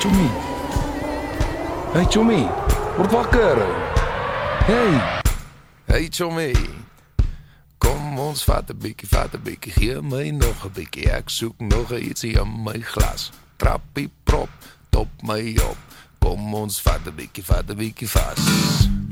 Chommy. Hey Chommy, word wakker. Hey Chommy. Kom ons vat 'n bietjie, gee my nog 'n bietjie. Ek soek nog ietsie in my glas. Trappie prop, top my op. Kom ons vat 'n bietjie vas.